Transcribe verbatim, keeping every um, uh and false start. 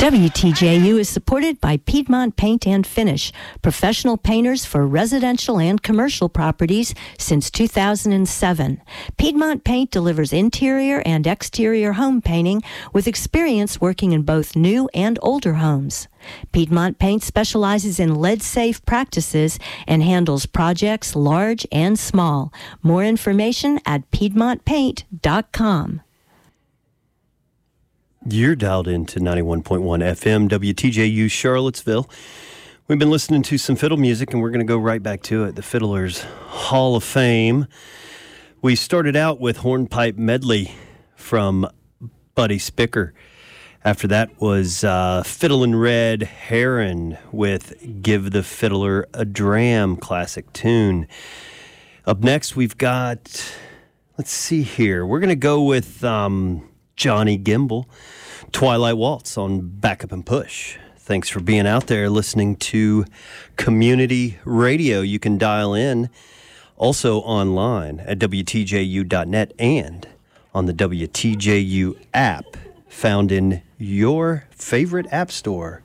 W T J U is supported by Piedmont Paint and Finish, professional painters for residential and commercial properties since two thousand seven. Piedmont Paint delivers interior and exterior home painting with experience working in both new and older homes. Piedmont Paint specializes in lead-safe practices and handles projects large and small. More information at piedmont paint dot com. You're dialed into ninety-one point one F M, W T J U Charlottesville. We've been listening to some fiddle music, and we're going to go right back to it, the Fiddlers Hall of Fame. We started out with Hornpipe Medley from Buddy Spicker. After that was uh, Fiddlin' Red Heron with Give the Fiddler a Dram, classic tune. Up next, we've got, let's see here, we're going to go with um, Johnny Gimbel, Twilight Waltz on Back Up and Push. Thanks for being out there listening to Community Radio. You can dial in also online at W T J U dot net and on the W T J U app found in your favorite app store.